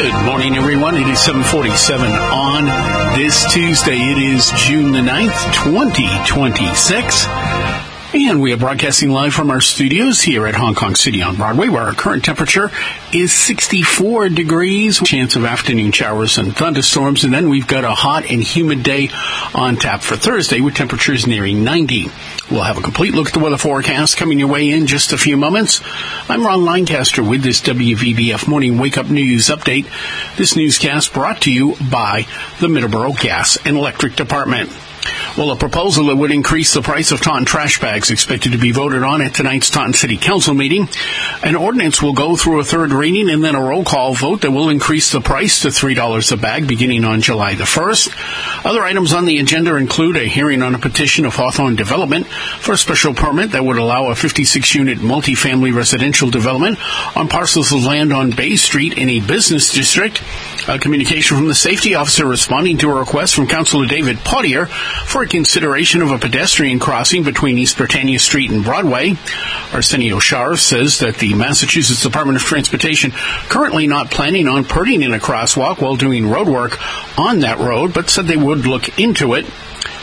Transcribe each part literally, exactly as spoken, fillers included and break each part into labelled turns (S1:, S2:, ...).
S1: Good morning, everyone. It is seven forty-seven on this Tuesday. It is June the ninth, twenty twenty-six. And we are broadcasting live from our studios here at Hong Kong City on Broadway, where our current temperature is sixty-four degrees. Chance of afternoon showers and thunderstorms. And then we've got a hot and humid day on tap for Thursday with temperatures nearing ninety. We'll have a complete look at the weather forecast coming your way in just a few moments. I'm Ron Lancaster with this W V B F Morning Wake Up News Update. This newscast brought to you by the Middleborough Gas and Electric Department. Well, a proposal that would increase the price of Taunton trash bags expected to be voted on at tonight's Taunton City Council meeting. An ordinance will go through a third reading and then a roll call vote that will increase the price to three dollars a bag beginning on July the first. Other items on the agenda include a hearing on a petition of Hawthorne Development for a special permit that would allow a fifty-six unit multifamily residential development on parcels of land on Bay Street in a business district. A communication from the safety officer responding to a request from Councillor David Pottier for a consideration of a pedestrian crossing between East Britannia Street and Broadway. Arsenio Shar says that the Massachusetts Department of Transportation currently not planning on putting in a crosswalk while doing road work on that road, but said they would look into it.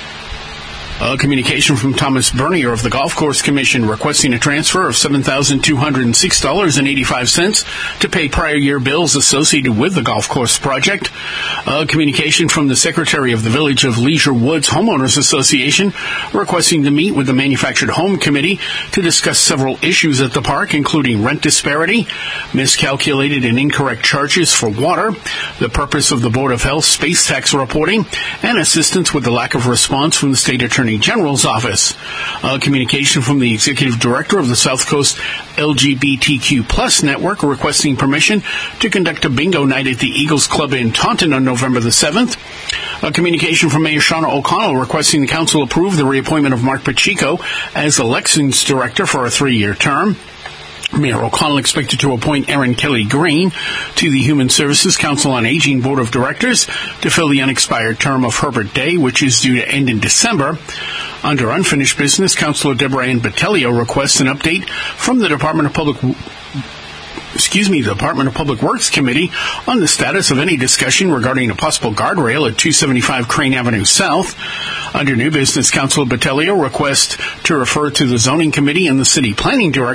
S1: A communication from Thomas Bernier of the Golf Course Commission requesting a transfer of seven thousand two hundred six dollars and eighty-five cents to pay prior year bills associated with the golf course project. A communication from the Secretary of the Village of Leisure Woods Homeowners Association requesting to meet with the Manufactured Home Committee to discuss several issues at the park, including rent disparity, miscalculated and incorrect charges for water, the purpose of the Board of Health space tax reporting, and assistance with the lack of response from the State Attorney General's office. A communication from the Executive Director of the South Coast L G B T Q plus Network requesting permission to conduct a bingo night at the Eagles Club in Taunton on November the seventh. A communication from Mayor Shauna O'Connell requesting the Council approve the reappointment of Mark Pacheco as Elections Director for a three-year term. Mayor O'Connell expected to appoint Erin Kelly Green to the Human Services Council on Aging Board of Directors to fill the unexpired term of Herbert Day, which is due to end in December. Under unfinished business, Councilor Deborah Ann Battaglia requests an update from the Department of Public Excuse me, the Department of Public Works Committee on the status of any discussion regarding a possible guardrail at two seventy-five Crane Avenue South. Under new business, Councilor Battaglia requests to refer to the Zoning Committee and the City Planning Director